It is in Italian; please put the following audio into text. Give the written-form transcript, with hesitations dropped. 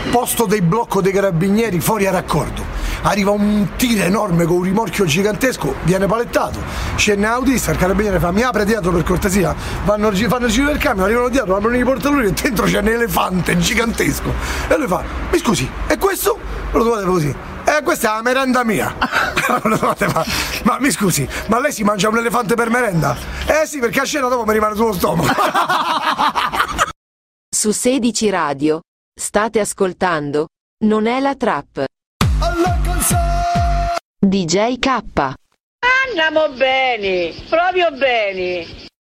posto del blocco dei carabinieri fuori a raccordo. Arriva un tir enorme con un rimorchio gigantesco, viene palettato, scende l'autista, il carabiniere fa: mi apre dietro per cortesia. Fanno il giro del camion, arrivano dietro, aprono i portelloni e dentro c'è un elefante gigantesco. E lui fa: mi scusi, e questo? Lo trovate così. Questa è la merenda mia. Ma mi scusi, ma lei si mangia un elefante per merenda? Sì, perché a cena dopo mi rimane sullo stomaco. Su 16 Radio state ascoltando Non è la trap. DJ K. Andiamo bene, proprio bene.